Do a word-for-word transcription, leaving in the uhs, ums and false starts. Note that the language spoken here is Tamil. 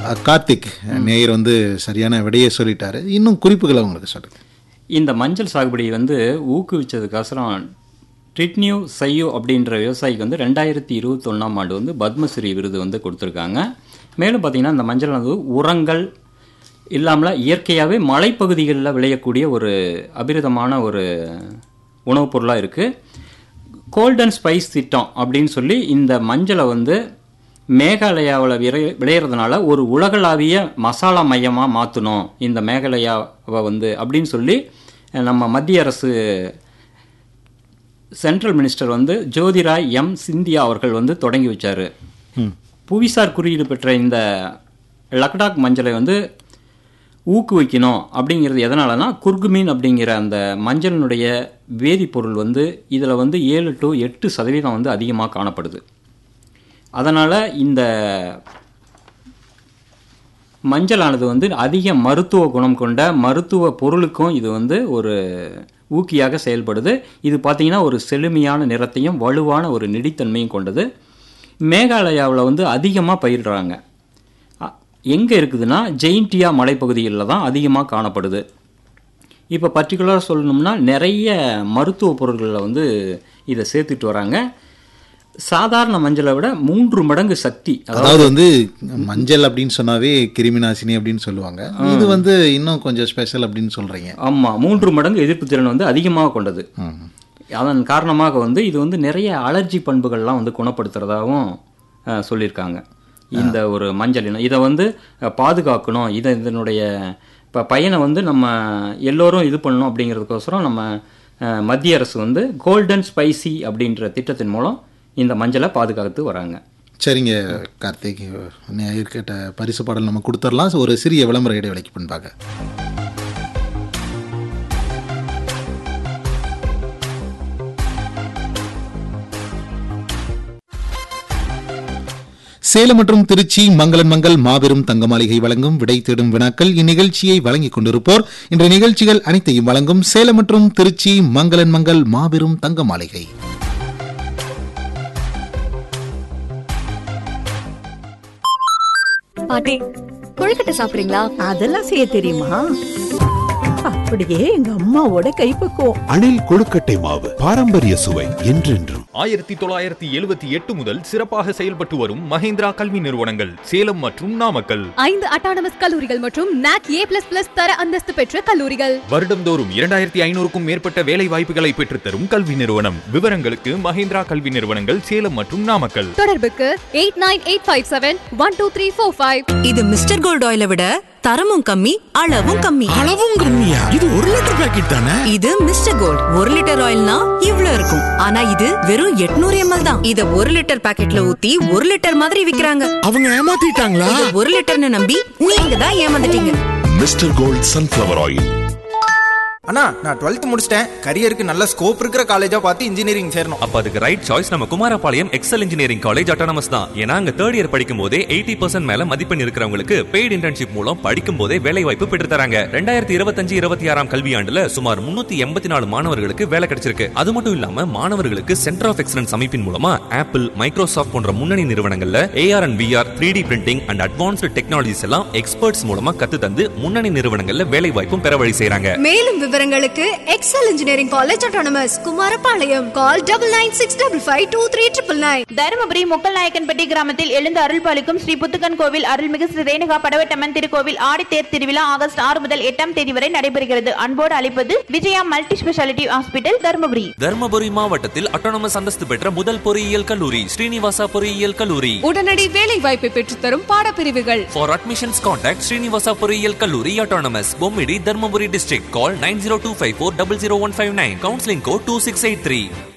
கார்த்திக் நேயர் வந்து சரியான விடையை சொல்லிட்டாரு. இன்னும் குறிப்புகளை உங்களுக்கு சொல்லுங்க. இந்த மஞ்சள் சாகுபடி வந்து ஊக்குவிச்சதுக்கோசரம் ட்ரிட்னியூ சையோ அப்படின்ற விவசாயிக்கு வந்து ரெண்டாயிரத்தி இருபத்தி ஒன்றாம் ஆண்டு வந்து பத்மஸ்ரீ விருது வந்து கொடுத்துருக்காங்க. மேலும் பார்த்திங்கன்னா இந்த மஞ்சள் வந்து உரங்கள் இல்லாமல் இயற்கையாகவே மலைப்பகுதிகளில் விளையக்கூடிய ஒரு அபிரிதமான ஒரு உணவுப் பொருளாக இருக்குது. கோல்டன் ஸ்பைஸ் திட்டம் அப்படின்னு சொல்லி இந்த மஞ்சளை வந்து மேகாலயாவில் விளை விளையிறதுனால ஒரு உலகளாவிய மசாலா மையமாக மாற்றணும் இந்த மேகாலயாவை வந்து அப்படின்னு சொல்லி நம்ம மத்திய அரசு சென்ட்ரல் மினிஸ்டர் வந்து ஜோதிராய் எம் சிந்தியா அவர்கள் வந்து தொடங்கி வச்சார். புவிசார் குறியீடு பெற்ற இந்த லக்டாக் மஞ்சளை வந்து ஊக்குவிக்கணும் அப்படிங்கிறது எதனாலனா குர்குமின் அப்படிங்கிற அந்த மஞ்சளினுடைய வேதிப்பொருள் வந்து இதில் வந்து ஏழு டு எட்டு சதவீதம் வந்து அதிகமாக காணப்படுது. அதனால் இந்த மஞ்சளானது வந்து அதிக மருத்துவ குணம் கொண்ட மருத்துவ பொருளுக்கும் இது வந்து ஒரு ஊக்கியாக செயல்படுது. இது பார்த்திங்கன்னா ஒரு செழுமையான நிறத்தையும் வலுவான ஒரு நெடித்தன்மையும் கொண்டது. மேகாலயாவில் வந்து அதிகமாக பயிரிடுறாங்க. எங்கே இருக்குதுன்னா ஜெயின்டியா மலைப்பகுதிகளில் தான் அதிகமாக காணப்படுது. இப்போ பர்டிகுலராக சொல்லணும்னா நிறைய மருத்துவ பொருட்களில் வந்து இதை சேர்த்துட்டு வராங்க. சாதாரண மஞ்சளை விட மூன்று மடங்கு சக்தி. அதாவது வந்து மஞ்சள் அப்படின்னு சொன்னாவே கிருமிநாசினி அப்படின்னு சொல்லுவாங்க. இது வந்து இன்னும் கொஞ்சம் ஸ்பெஷல் அப்படின்னு சொல்கிறீங்க. ஆமாம், மூன்று மடங்கு எதிர்ப்பு திறன் வந்து அதிகமாக கொண்டது. அதன் காரணமாக வந்து இது வந்து நிறைய அலர்ஜி பண்புகள்லாம் வந்து குணப்படுத்துறதாகவும் சொல்லியிருக்காங்க. இந்த ஒரு மஞ்சள் இனம் இதை வந்து பாதுகாக்கணும், இதை இதனுடைய இப்போ பயனை வந்து நம்ம எல்லோரும் இது பண்ணணும் அப்படிங்கிறதுக்கோசரம் நம்ம மத்திய அரசு வந்து கோல்டன் ஸ்பைசி அப்படின்ற திட்டத்தின் மூலம் இந்த மஞ்சளை பாதுகாத்து வராங்க. சரிங்க கார்த்திக், கேட்ட பரிசு பாடல் நம்ம கொடுத்துடலாம். ஒரு சிறிய விளம்பர இடைவெளிக்கு பின்பாக சேலம் மற்றும் திருச்சி மங்களன் மங்கள் மாபெரும் தங்க மாளிகை வழங்கும் விடை தேடும் வினாக்கள். இந்நிகழ்ச்சியை வழங்கிக் கொண்டிருப்போர் இன்றைய நிகழ்ச்சிகள் அனைத்தையும் வழங்கும் சேலம் மற்றும் திருச்சி மங்களன் மங்கள் மாபெரும் தங்க மாளிகை. பாட்டி, கொழுக்கட்டை சாப்பிடுறீங்களா? அதெல்லாம் செய்ய தெரியுமா? அப்படியே எங்க அம்மாவோட கைப்பக்குவம். அணில் கொழுக்கட்டை மாவு, பாரம்பரிய சுவை என்றென்றும். ஆயிரத்தி தொள்ளாயிரத்தி எழுபத்தி எட்டு முதல் சிறப்பாக செயல்பட்டு வரும் மஹேந்திரா கல்வி நிறுவனங்கள் சேலம் மற்றும் நாமக்கல். ஐந்து அட்டானமஸ் கல்லூரிகள் மற்றும் நாக் ஏ பிளஸ் பிளஸ் தர அந்தஸ்து பெற்ற கல்லூரிகள். வருடம்தோறும் இரண்டாயிரத்தி ஐநூறுக்கும் மேற்பட்ட வேலை வாய்ப்புகளை பெற்றுத்தரும் கல்வி நிறுவனம். விவரங்களுக்கு மஹேந்திரா கல்வி நிறுவனங்கள் சேலம் மற்றும் நாமக்கல். தொடர்புக்கு eight nine eight five seven one two three four five. இது மிஸ்டர் கோல்ட் ஆயிலை விட தரமும் கம்மி, அளவும் கம்மி. அளவும் கம்மியா? இது ஒரு லிட்டர் பாக்கெட் தானே? இது மிஸ்டர் கோல்ட். ஒரு லிட்டர் ஆயில்னா இவ்ளோ இருக்கும். ஆனா இது வெறும் எட்நூறு எம்எல் தான். இத ஒரு லிட்டர் பாக்கெட்ல ஊத்தி ஒரு லிட்டர் மாதிரி விக்கிறாங்க. அவங்க ஏமாத்திட்டாங்களா? இது ஒரு லிட்டர்னு நம்பி நீங்க தான் ஏமாந்துட்டீங்க. Mister gold sunflower oil. அண்ணா, நான் டுவெல்த் முடிச்சிட்டேன். கரியருக்கு நல்ல ஸ்கோப் இருக்கிற காலேஜா பார்த்து இன்ஜினியரிங் சேரணும். அப்ப அதுக்கு ரைட் சாய்ஸ் நம்ம Kumarapalayam XL engineering college autonomous தான். ஏன்னா அங்க தேர்ட் இயர் படிக்கும் போதே எயிட்டி பர்சன்ட் மேல மதிப்பெண் இருக்கிறவங்களுக்கு பெய்டு இன்டர்ன்ஷிப் மூலம் படிக்கும் போதே வேலை வாய்ப்பு பெற்று தராங்க. ரெண்டாயிரத்தி இருபத்தஞ்சு இருபத்தி ஆறாம் கல்வியாண்டுல சுமார் முன்னூத்தி எண்பத்தி நாலு மாணவர்களுக்கு வேலை கிடைச்சிருக்கு. அது மட்டும் இல்லாம மாணவர்களுக்கு சென்டர் ஆஃப் எக்ஸலன்ஸ் அமைப்பின் மூலமா ஆப்பிள், மைக்ரோசாஃப்ட் போன்ற முன்னணி நிறுவனங்கள்ல AR and VR, three D printing and advanced technologies எல்லாம் எக்ஸ்பர்ட்ஸ் மூலமா கத்து தந்து முன்னணி நிறுவனங்கள்ல வேலை வாய்ப்பும் பெற வழி செய்றாங்க. மேலும் விவரங்களுக்கு XL engineering college autonomous Kumarapalayam. Call double nine six double five two three triple nine. Dharmapuri Mukkalnayakkanpatti கிராமத்தில் எழுந்து அருள் பாலிக்கும் ஸ்ரீ புத்துக்கன் கோவில் அருள்மிகு ஸ்ரீ ரேணுகா படவேட்டம்மன் திருக்கோவில் ஆடித்தேர் திருவிழா ஆகஸ்ட் ஆறு முதல் எட்டாம் தேதி வரை நடைபெறுகிறது. அன்போடு அழைப்பது Vijaya multi speciality hospital Dharmapuri. Dharmapuri மாவட்டத்தில் அட்டானமஸ் அந்தஸ்து பெற்ற முதல் பொறியியல் கல்லூரி ஸ்ரீனிவாசா பொறியியல் கல்லூரி. உடனடி வேலை வாய்ப்பை பெற்றுத்தரும் பாடப்பிரிவுகள். ஃபார் அட்மிஷன்ஸ் கான்டாக்ட் ஸ்ரீனிவாசா பொறியியல் கல்லூரி autonomous, Bommidi, Dharmapuri district. Call nine zero two five four double zero one five nine. Counselling code two six eight three.